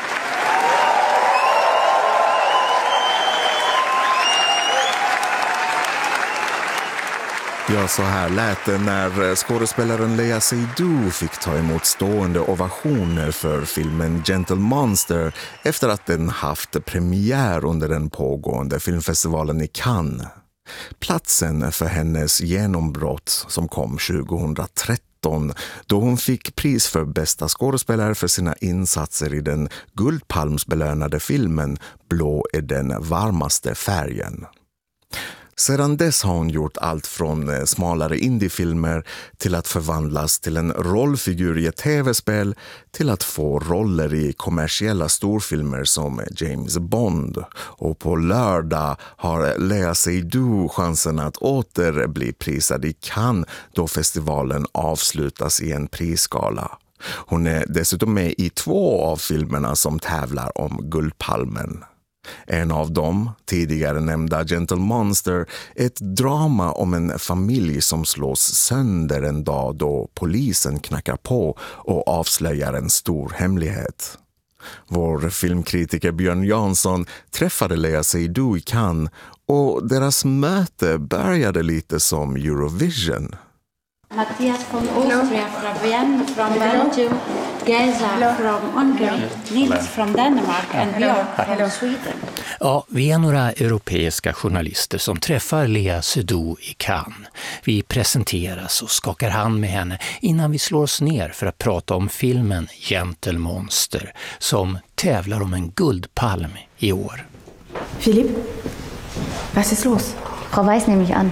Ja, så här lät det när skådespelaren Léa Seydoux fick ta emot stående ovationer för filmen Gentle Monster efter att den haft premiär under den pågående filmfestivalen i Cannes. Platsen för hennes genombrott som kom 2013, då hon fick pris för bästa skådespelare för sina insatser i den guldpalmsbelönade filmen Blå är den varmaste färgen. Sedan dess har hon gjort allt från smalare indiefilmer till att förvandlas till en rollfigur i ett tv-spel till att få roller i kommersiella storfilmer som James Bond. Och på lördag har Léa Seydoux chansen att åter bli prisad i Cannes då festivalen avslutas i en prisgala. Hon är dessutom med i 2 av filmerna som tävlar om Guldpalmen. En av dem, tidigare nämnda Gentle Monster, är ett drama om en familj som slås sönder en dag då polisen knackar på och avslöjar en stor hemlighet. Vår filmkritiker Björn Jansson träffade Léa Seydoux i Cannes, och deras möte började lite som Eurovision. Mattias from Austria, from Vienna, from Belgium, Geza from Hungary, Nils from Denmark and Björn from Sweden. Ja, vi är några europeiska journalister som träffar Léa Seydoux i Cannes. Vi presenteras och skakar hand med henne innan vi slår oss ner för att prata om filmen Gentle Monster som tävlar om en guldpalm i år. Philipp, was ist los? Frau Weiß nehme ich an.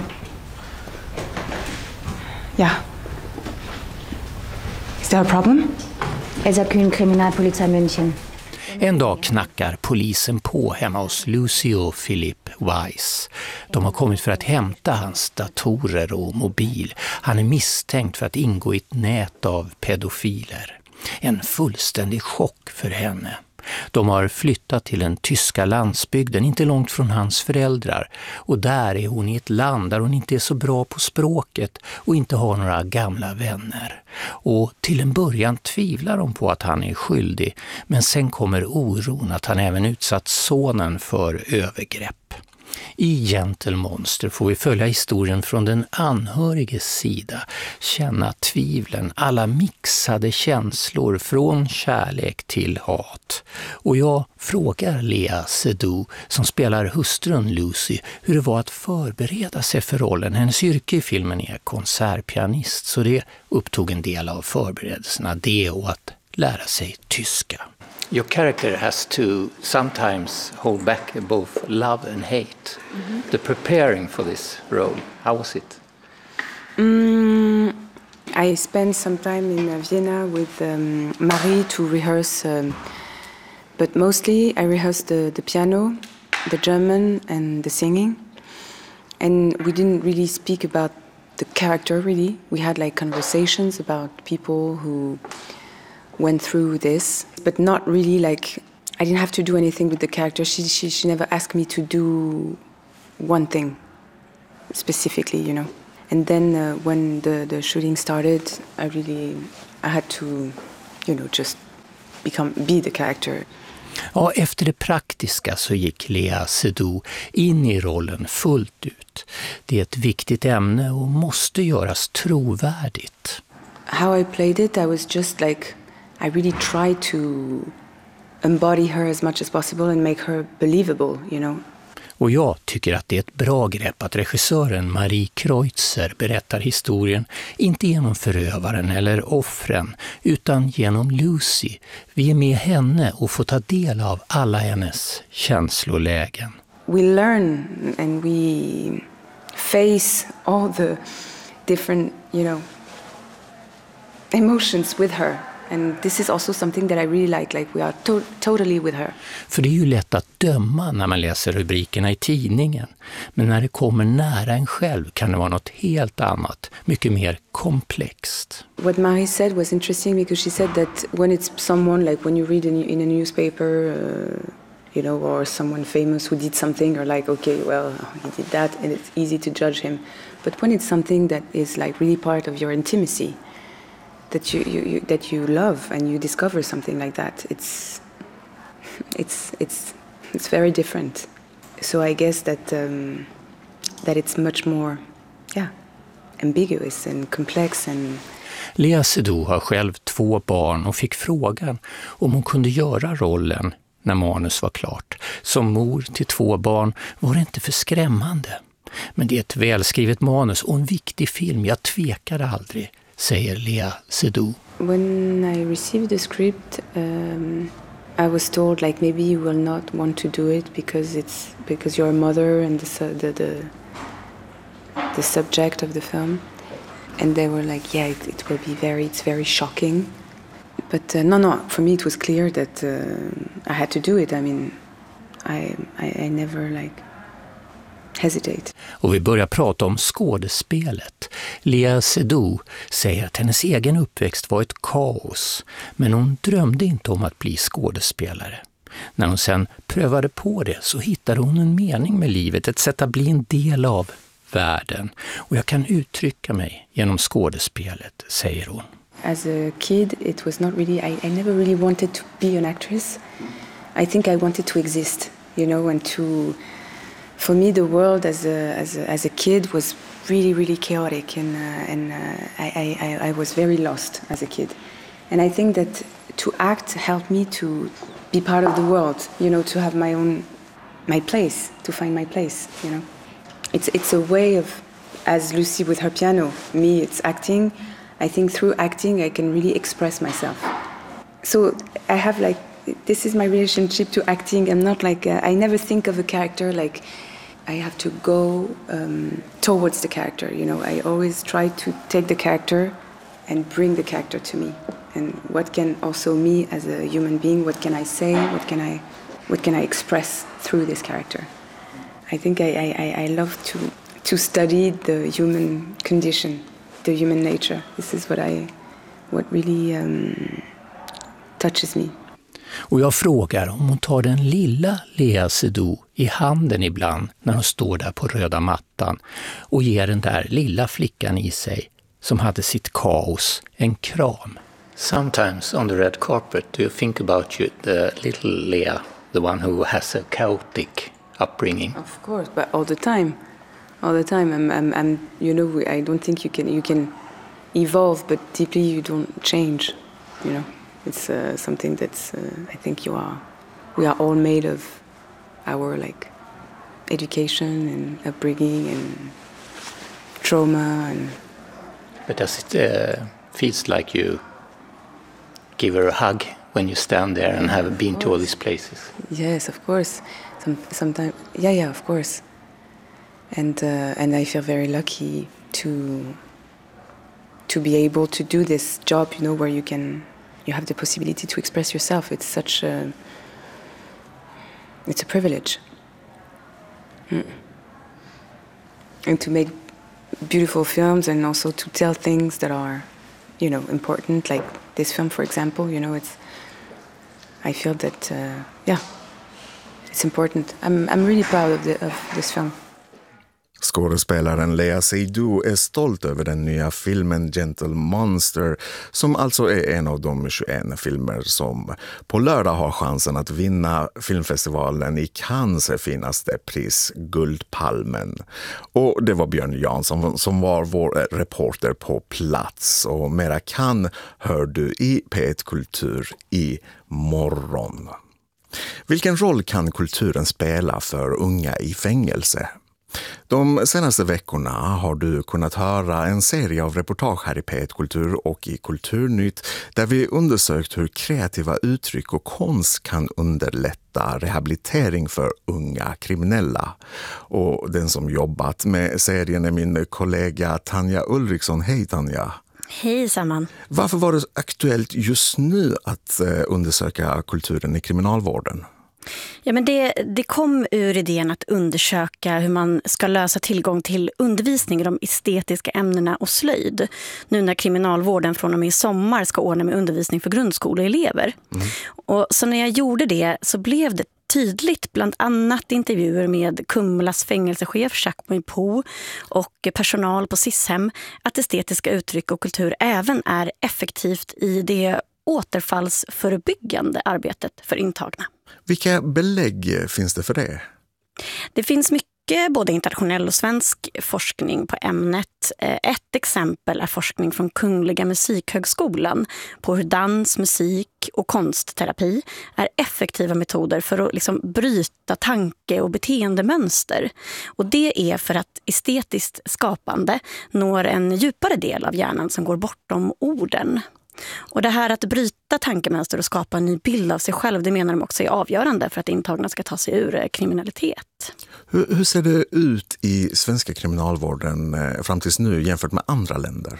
Ja. Is there a problem? Elsa Kühn, Kriminalpolizei München. En dag knackar polisen på hemma hos Lucy och Philip Weiss. De har kommit för att hämta hans datorer och mobil. Han är misstänkt för att ingå i ett nät av pedofiler. En fullständig chock för henne. De har flyttat till den tyska landsbygden, inte långt från hans föräldrar. Och där är hon i ett land där hon inte är så bra på språket och inte har några gamla vänner. Och till en början tvivlar de på att han är skyldig, men sen kommer oron att han även utsatt sonen för övergrepp. I Gentle Monster får vi följa historien från den anhöriges sida, känna tvivlen, alla mixade känslor från kärlek till hat. Och jag frågar Léa Seydoux, som spelar hustrun Lucy, hur det var att förbereda sig för rollen. Hennes yrke i filmen är konsertpianist, så det upptog en del av förberedelserna, det och att lära sig tyska. Your character has to sometimes hold back both love and hate. The preparing for this role, how was it? I spent some time in Vienna with Marie to rehearse, but mostly I rehearsed the piano, the German and the singing. And we didn't really speak about the character really. We had like conversations about people who went through this, but not really like, I didn't have to do anything with the character. She never asked me to do one thing specifically, you know. And then when the shooting started, I had to, you know, just be the character. Ja, efter det praktiska så gick Léa Seydoux in i rollen fullt ut. Det är ett viktigt ämne och måste göras trovärdigt. How I played it, I was just like, I really tried to embody her as much as possible and make her believable, you know. Och jag tycker att det är ett bra grepp att regissören Marie Kreutzer berättar historien inte genom förövaren eller offren utan genom Lucy. Vi är med henne och får ta del av alla hennes känslolägen. We learn and we face all the different, you know, emotions with her. And this is also something that I really like we are totally with her. För det är ju lätt att döma när man läser rubrikerna i tidningen. Men när det kommer nära en själv kan det vara något helt annat, mycket mer komplext. What Marie said was interesting because she said that when it's someone, like when you read in a newspaper, you know, or someone famous who did something, or like, okay, well, he did that, and it's easy to judge him. But when it's something that is like really part of your intimacy, that you love and you discover something like that, it's very different. So I guess that it's much more, ambiguous and complex and. Léa Seydoux har själv 2 barn och fick frågan om hon kunde göra rollen när manus var klart. Som mor till 2 barn var det inte för skrämmande. Men det är ett välskrivet manus och en viktig film, jag tvekade aldrig, säger Léa Seydoux. When I received the script, I was told like maybe you will not want to do it because you're a mother and the subject of the film, and they were like, yeah, it will be it's very shocking. But no, for me it was clear that I had to do it. I mean, I never like hesitate. Och vi börjar prata om skådespelet. Léa Seydoux säger att hennes egen uppväxt var ett kaos, men hon drömde inte om att bli skådespelare. När hon sen prövade på det så hittade hon en mening med livet, ett sätt att bli en del av världen. Och jag kan uttrycka mig genom skådespelet, säger hon. As a kid, it was not really, I never really wanted to be an actress. I think I wanted to exist, you know, and to. For me, the world as a kid was really, really chaotic, and I was very lost as a kid. And I think that to act helped me to be part of the world, you know, to have my place, to find my place, you know. It's a way of, as Lucy with her piano, me, it's acting. I think through acting I can really express myself. So I have like, this is my relationship to acting. I'm not like, I never think of a character like I have to go towards the character, you know. I always try to take the character and bring the character to me. And what can also me as a human being, what can I say, what can I express through this character? I think I love to study the human condition, the human nature. This is what really touches me. Och jag frågar om hon tar den lilla Léa Seydoux i handen ibland när hon står där på röda mattan och ger den där lilla flickan i sig som hade sitt kaos en kram. Sometimes on the red carpet do you think about the little Léa, the one who has a chaotic upbringing? Of course, but all the time. I'm you know, I don't think you can evolve, but deeply you don't change. You know, it's something that's I think we are all made of our like education and upbringing and trauma and. But does it feels like you give her a hug when you stand there and have been to all these places? Yes, of course. Sometimes, yeah, of course. And I feel very lucky to be able to do this job, you know, where you have the possibility to express yourself. It's a privilege. And to make beautiful films and also to tell things that are, you know, important, like this film, for example, you know, I feel that, it's important. I'm really proud of this film. Skådespelaren Léa Seydoux är stolt över den nya filmen Gentle Monster, som alltså är en av de 21 filmer som på lördag har chansen att vinna filmfestivalen i Cannes finaste pris, Guldpalmen. Och det var Björn Jansson som var vår reporter på plats. Och mera Cannes hör du i P1 Kultur i morgon. Vilken roll kan kulturen spela för unga i fängelse? De senaste veckorna har du kunnat höra en serie av reportage här i P1 Kultur och i Kulturnytt där vi undersökt hur kreativa uttryck och konst kan underlätta rehabilitering för unga kriminella. Och den som jobbat med serien är min kollega Tanja Ulriksson. Hej Tanja! Hej Samman! Varför var det aktuellt just nu att undersöka kulturen i kriminalvården? Ja, men det kom ur idén att undersöka hur man ska lösa tillgång till undervisning i de estetiska ämnena och slöjd. Nu när kriminalvården från och med i sommar ska ordna med undervisning för grundskoleelever. Och så när jag gjorde det så blev det tydligt, bland annat intervjuer med Kumlas fängelsechef Jacques Moipo och personal på SIS-hem, att estetiska uttryck och kultur även är effektivt i det återfallsförebyggande arbetet för intagna. Vilka belägg finns det för det? Det finns mycket både internationell och svensk forskning på ämnet. Ett exempel är forskning från Kungliga Musikhögskolan på hur dans, musik och konstterapi är effektiva metoder för att liksom bryta tanke- och beteendemönster. Och det är för att estetiskt skapande når en djupare del av hjärnan som går bortom orden. Och det här att bryta tankemönster och skapa en ny bild av sig själv, det menar de också är avgörande för att intagna ska ta sig ur kriminalitet. Hur ser det ut i svenska kriminalvården fram tills nu jämfört med andra länder?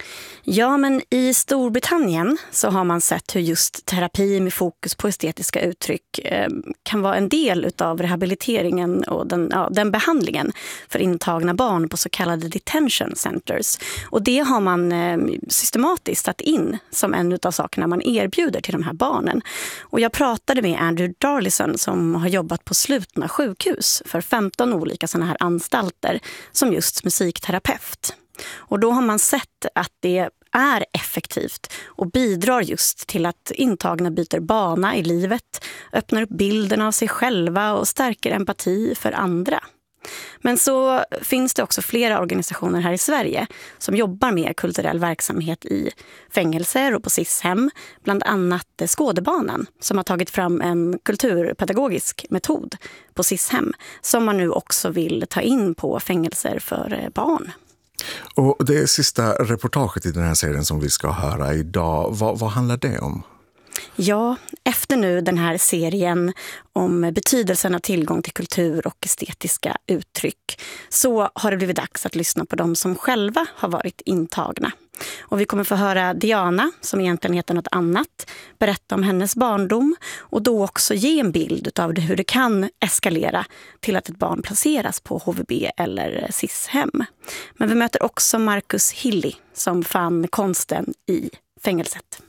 Ja, men i Storbritannien så har man sett hur just terapi med fokus på estetiska uttryck kan vara en del utav rehabiliteringen och den behandlingen för intagna barn på så kallade detention centers. Och det har man systematiskt satt in som en utav sakerna man erbjuder till de här barnen. Och jag pratade med Andrew Darlison som har jobbat på slutna sjukhus för 15 olika sådana här anstalter som just musikterapeut. Och då har man sett att det är effektivt och bidrar just till att intagna byter bana i livet, öppnar upp bilden av sig själva och stärker empati för andra. Men så finns det också flera organisationer här i Sverige som jobbar med kulturell verksamhet i fängelser och på SIS-hem, bland annat Skådebanan som har tagit fram en kulturpedagogisk metod på SIS-hem som man nu också vill ta in på fängelser för barn. Och det sista reportaget i den här serien som vi ska höra idag, vad handlar det om? Ja, efter nu den här serien om betydelsen av tillgång till kultur och estetiska uttryck så har det blivit dags att lyssna på dem som själva har varit intagna. Och vi kommer få höra Diana, som egentligen heter något annat, berätta om hennes barndom och då också ge en bild av hur det kan eskalera till att ett barn placeras på HVB eller SIS-hem. Men vi möter också Marcus Hilly som fann konsten i fängelset.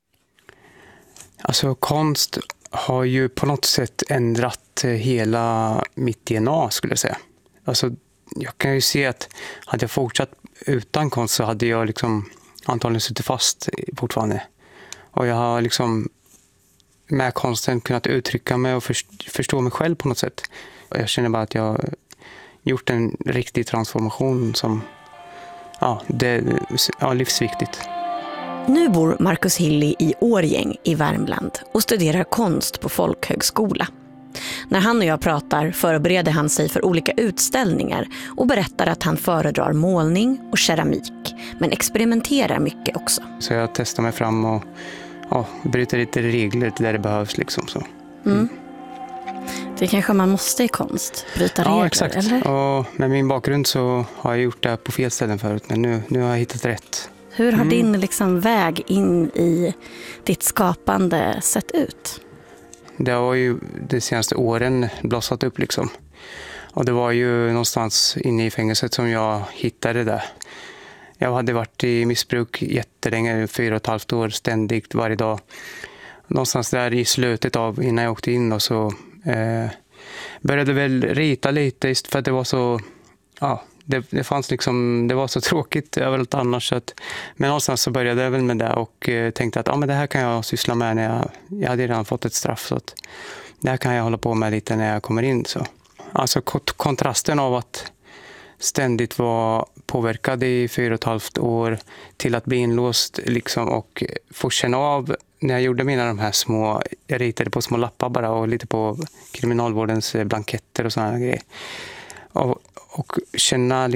Alltså konst har ju på något sätt ändrat hela mitt DNA skulle jag säga. Alltså jag kan ju se att hade jag fortsatt utan konst så hade jag liksom antagligen suttit fast fortfarande. Och jag har liksom med konsten kunnat uttrycka mig och förstå mig själv på något sätt. Jag känner bara att jag har gjort en riktig transformation som det är livsviktigt. Nu bor Marcus Hilly i Årgäng i Värmland och studerar konst på folkhögskola. När han och jag pratar förbereder han sig för olika utställningar och berättar att han föredrar målning och keramik, men experimenterar mycket också. Så jag testar mig fram och bryter lite regler där det behövs. Liksom, så. Det kanske man måste i konst, bryta regler, exakt. Eller? Och med min bakgrund så har jag gjort det på fel ställen förut, men nu har jag hittat rätt. Hur har din väg in i ditt skapande sett ut? Det har ju de senaste åren blossat upp liksom. Och det var ju någonstans inne i fängelset som jag hittade det. Jag hade varit i missbruk jättelänge, 4,5 år, ständigt, varje dag. Någonstans där i slutet av innan jag åkte in och så började väl rita lite för att det var så... Det fanns det var så tråkigt överallt annars. Men någonstans så började jag väl med det och tänkte att men det här kan jag syssla med när jag hade redan fått ett straff. Så att det här kan jag hålla på med lite när jag kommer in. Så. Alltså kontrasten av att ständigt vara påverkad i 4,5 år till att bli inlåst och få känna av när jag gjorde de här jag ritade på små lappar bara och lite på kriminalvårdens blanketter och sådana grejer. Och känna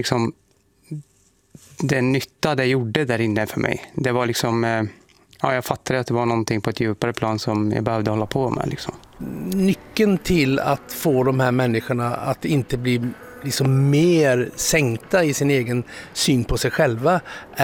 den nytta det gjorde där inne för mig. Det var jag fattade att det var någonting på ett djupare plan som jag behövde hålla på med. Nyckeln till att få de här människorna att inte bli mer sänkta i sin egen syn på sig själva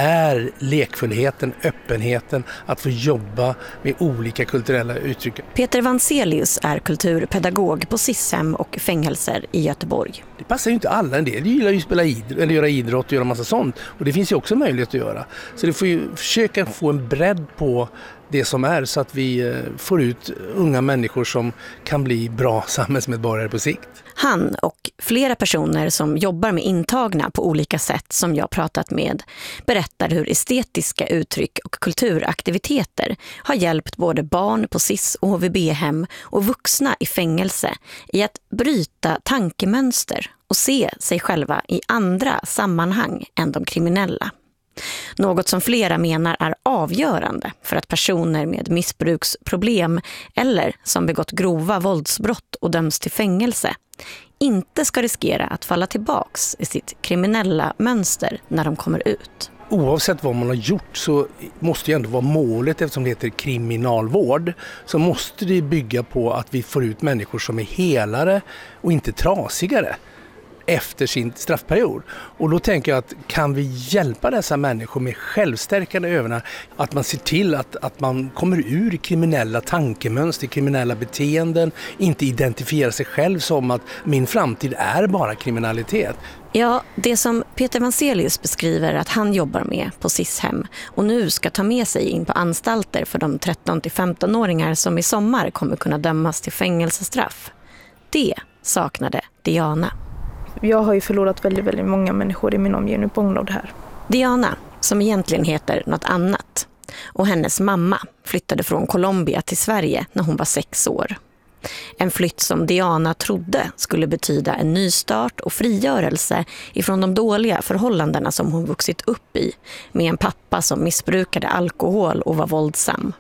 är lekfullheten, öppenheten, att få jobba med olika kulturella uttryck. Peter Vanselius är kulturpedagog på SIS-hem och fängelser i Göteborg. Det passar ju inte alla, en del gillar ju spela eller göra idrott och göra massa sånt, och det finns ju också möjlighet att göra. Så det får ju försöka få en bredd på det som är, så att vi får ut unga människor som kan bli bra samhällsmedborgare på sikt. Han och flera personer som jobbar med intagna på olika sätt som jag pratat med berättar hur estetiska uttryck och kulturaktiviteter har hjälpt både barn på SIS och HVB-hem och vuxna i fängelse i att bryta tankemönster och se sig själva i andra sammanhang än de kriminella. Något som flera menar är avgörande för att personer med missbruksproblem eller som begått grova våldsbrott och döms till fängelse inte ska riskera att falla tillbaks i sitt kriminella mönster när de kommer ut. Oavsett vad man har gjort så måste ju ändå vara målet, eftersom det heter kriminalvård, så måste det bygga på att vi får ut människor som är helare och inte trasigare efter sin straffperiod. Och då tänker jag att kan vi hjälpa dessa människor med självstärkande övningar, att man ser till att man kommer ur kriminella tankemönster, kriminella beteenden, inte identifierar sig själv som att min framtid är bara kriminalitet. Ja, det som Peter Vanselius beskriver att han jobbar med på SIS-hem och nu ska ta med sig in på anstalter för de 13-15-åringar som i sommar kommer kunna dömas till fängelsestraff. Det saknade Diana. Jag har ju förlorat väldigt, väldigt många människor i min omgivning på grund av det här. Diana, som egentligen heter något annat, och hennes mamma flyttade från Colombia till Sverige när hon var 6 år. En flytt som Diana trodde skulle betyda en nystart och frigörelse ifrån de dåliga förhållandena som hon vuxit upp i, med en pappa som missbrukade alkohol och var våldsam.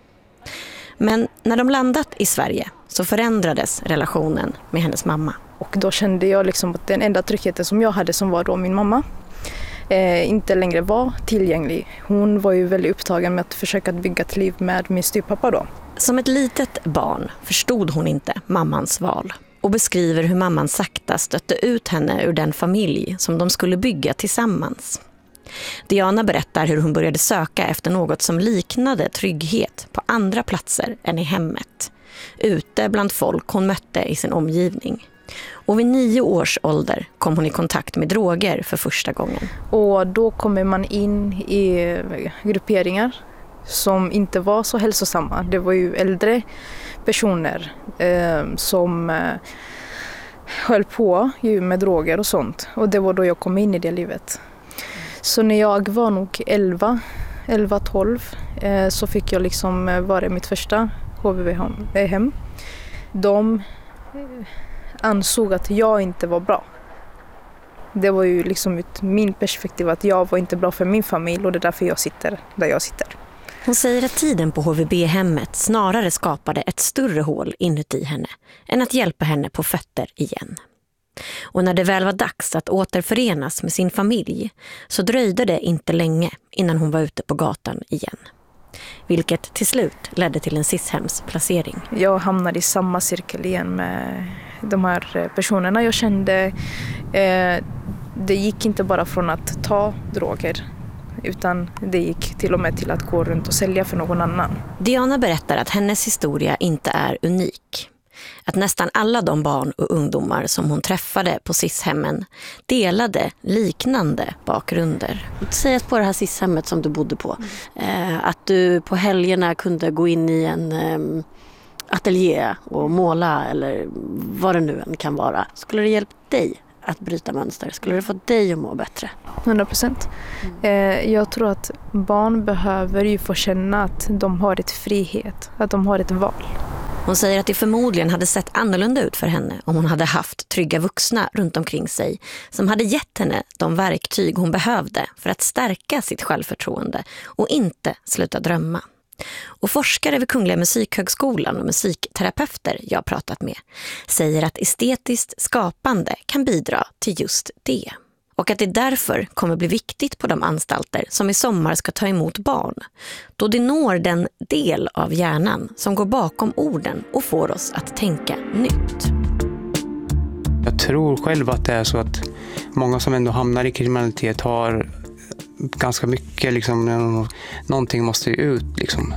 Men när de landat i Sverige så förändrades relationen med hennes mamma. Och då kände jag att den enda tryggheten som jag hade, som var då min mamma, inte längre var tillgänglig. Hon var ju väldigt upptagen med att försöka bygga ett liv med min styvpappa då. Som ett litet barn förstod hon inte mammans val och beskriver hur mamman sakta stötte ut henne ur den familj som de skulle bygga tillsammans. Diana berättar hur hon började söka efter något som liknade trygghet på andra platser än i hemmet, ute bland folk hon mötte i sin omgivning. Och vid 9 års ålder kom hon i kontakt med droger för första gången. Och då kommer man in i grupperingar som inte var så hälsosamma. Det var ju äldre personer som höll på med droger och sånt. Och det var då jag kom in i det livet. Så när jag var nog 11-12 så fick jag vara mitt första HVB-hem. De ansåg att jag inte var bra. Det var ju liksom ut min perspektiv att jag var inte bra för min familj och det är därför jag sitter där jag sitter. Hon säger att tiden på HVB-hemmet snarare skapade ett större hål inuti henne än att hjälpa henne på fötter igen. Och när det väl var dags att återförenas med sin familj så dröjde det inte länge innan hon var ute på gatan igen. Vilket till slut ledde till en SIS-hemsplacering. Jag hamnade i samma cirkel igen med de här personerna jag kände. Det gick inte bara från att ta droger utan det gick till och med till att gå runt och sälja för någon annan. Diana berättar att hennes historia inte är unik. Att nästan alla de barn och ungdomar som hon träffade på SIS-hemmen delade liknande bakgrunder. Säg att på det här SIS-hemmet som du bodde på, att du på helgerna kunde gå in i en ateljé och måla eller vad det nu än kan vara. Skulle det hjälpa dig att bryta mönster? Skulle det få dig att må bättre? 100%. Jag tror att barn behöver ju få känna att de har ett frihet, att de har ett val. Hon säger att det förmodligen hade sett annorlunda ut för henne om hon hade haft trygga vuxna runt omkring sig som hade gett henne de verktyg hon behövde för att stärka sitt självförtroende och inte sluta drömma. Och forskare vid Kungliga Musikhögskolan och musikterapeuter jag pratat med säger att estetiskt skapande kan bidra till just det. Och att det därför kommer bli viktigt på de anstalter som i sommar ska ta emot barn. Då det når den del av hjärnan som går bakom orden och får oss att tänka nytt. Jag tror själv att det är så att många som ändå hamnar i kriminalitet har ganska mycket, liksom, någonting måste ju ut. Liksom.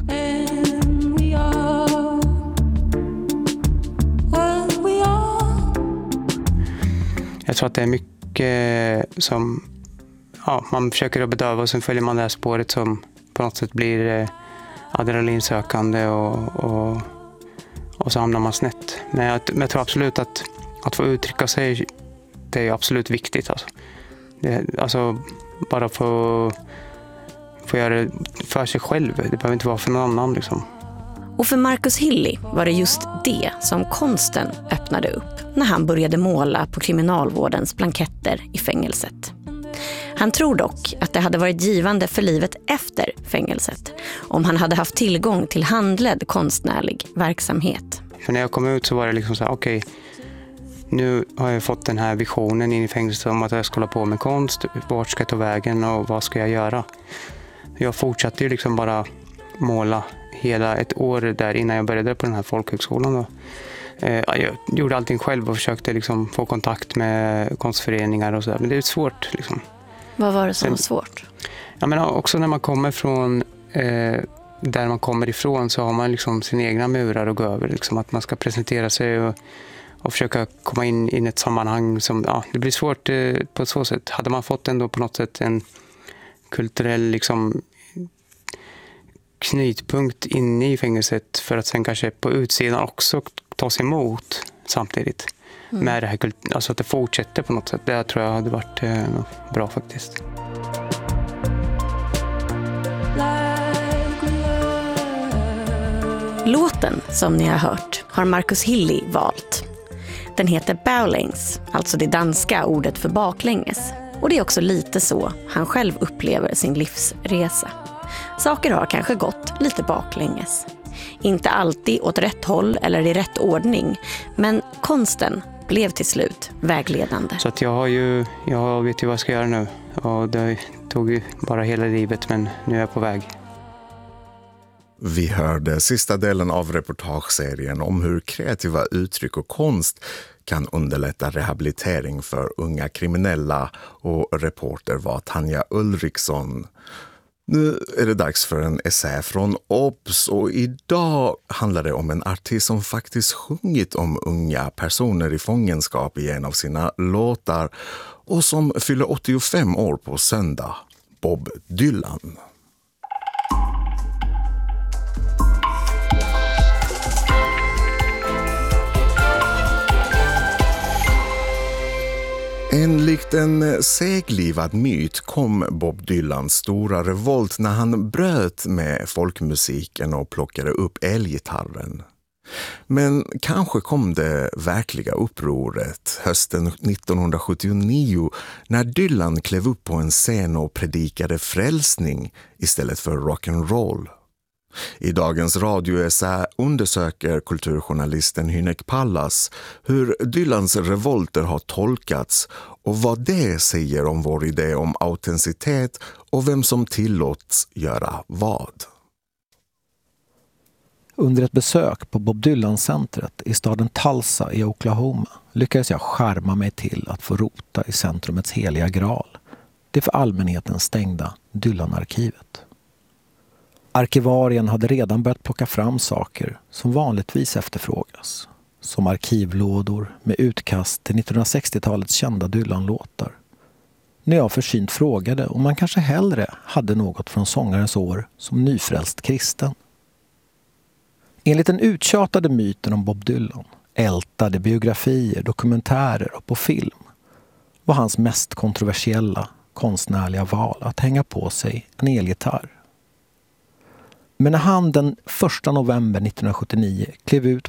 Jag tror att det är mycket som man försöker att bedöva och sen följer man det här spåret som på något sätt blir adrenalinsökande och så hamnar man snett. Men jag tror absolut att få uttrycka sig, det är absolut viktigt. Alltså bara få göra det för sig själv. Det behöver inte vara för någon annan. Liksom. Och för Marcus Hilly var det just det som konsten öppnade upp när han började måla på kriminalvårdens blanketter i fängelset. Han tror dock att det hade varit givande för livet efter fängelset om han hade haft tillgång till handledd konstnärlig verksamhet. För när jag kom ut så var det liksom så här, okej, nu har jag fått den här visionen in i fängelset om att jag ska hålla på med konst. Vart ska jag ta vägen och vad ska jag göra? Jag fortsatte ju liksom bara måla hela ett år där innan jag började på den här folkhögskolan. Då. Jag gjorde allting själv och försökte liksom få kontakt med konstföreningar och så där. Men det är svårt. Liksom. Vad var det som var svårt? Ja, men också när man kommer från där man kommer ifrån så har man liksom sina egna murar att gå över. Liksom, att man ska presentera sig och försöka komma in i ett sammanhang som, det blir svårt på så sätt. Hade man fått ändå på något sätt en kulturell liksom knytpunkt inne i fängelset för att sen kanske på utsidan också tas emot samtidigt med det här, alltså att det fortsätter på något sätt. Det tror jag hade varit bra faktiskt. Låten som ni har hört har Marcus Hilly valt. Den heter Baulängs, alltså det danska ordet för baklänges. Och det är också lite så han själv upplever sin livsresa. Saker har kanske gått lite baklänges. Inte alltid åt rätt håll eller i rätt ordning, men konsten blev till slut vägledande. Så att jag vet ju vad jag ska göra nu. Och det tog ju bara hela livet, men nu är jag på väg. Vi hörde sista delen av reportageserien om hur kreativa uttryck och konst kan underlätta rehabilitering för unga kriminella, och reporter var Tanja Ulriksson. Nu är det dags för en essä från OBS, och idag handlar det om en artist som faktiskt sjungit om unga personer i fångenskap i en av sina låtar och som fyller 85 år på söndag, Bob Dylan. Enligt en seglivad myt kom Bob Dylans stora revolt när han bröt med folkmusiken och plockade upp elgitarren. Men kanske kom det verkliga upproret hösten 1979 när Dylan klev upp på en scen och predikade frälsning istället för rock'n'roll. I dagens radioessä undersöker kulturjournalisten Hynek Pallas hur Dylans revolter har tolkats och vad det säger om vår idé om autenticitet och vem som tillåts göra vad. Under ett besök på Bob Dylan-centret i staden Tulsa i Oklahoma lyckades jag skärma mig till att få rota i centrumets heliga graal, det för allmänheten stängda Dylan-arkivet. Arkivarien hade redan börjat plocka fram saker som vanligtvis efterfrågas, som arkivlådor med utkast till 1960-talets kända Dylan-låtar. När jag försynt frågade om man kanske hellre hade något från sångarens år som nyfrälst kristen. Enligt den uttjatade myten om Bob Dylan, ältade biografier, dokumentärer och på film, var hans mest kontroversiella konstnärliga val att hänga på sig en elgitarr. Men när han den 1 november 1979 klev ut